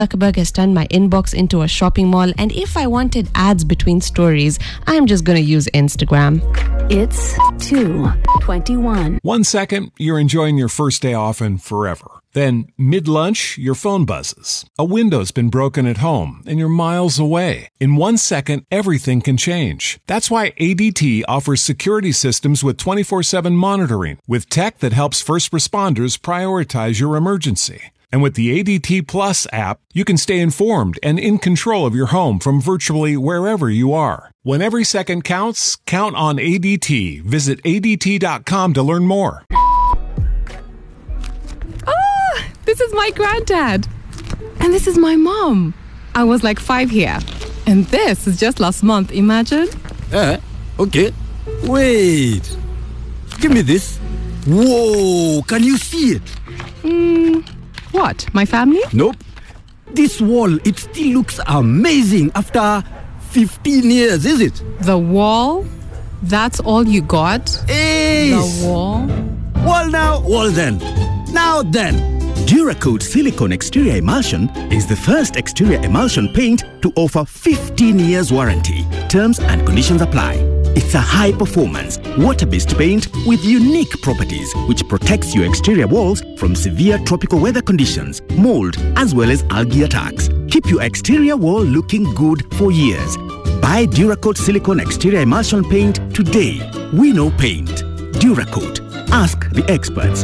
Zuckerberg has turned my inbox into a shopping mall, and if I wanted ads between stories, I'm just going to use Instagram. It's 2:21. 1 second, you're enjoying your first day off and forever. Then, mid-lunch, your phone buzzes. A window's been broken at home, and you're miles away. In 1 second, everything can change. That's why ADT offers security systems with 24/7 monitoring, with tech that helps first responders prioritize your emergency. And with the ADT Plus app, you can stay informed and in control of your home from virtually wherever you are. When every second counts, count on ADT. Visit ADT.com to learn more. This is my granddad. And this is my mom. I was like 5 here. And this is just last month, imagine? Okay. Wait. Give me this. Whoa, can you see it? What, my family? Nope. This wall, it still looks amazing after 15 years, is it? The wall? That's all you got? Hey! The wall? Wall now, wall then. Now then. Duracoat Silicone Exterior Emulsion is the first exterior emulsion paint to offer 15 years warranty. Terms and conditions apply. It's a high-performance, water-based paint with unique properties which protects your exterior walls from severe tropical weather conditions, mold, as well as algae attacks. Keep your exterior wall looking good for years. Buy Duracoat Silicone Exterior Emulsion paint today. We know paint. Duracoat. Ask the experts.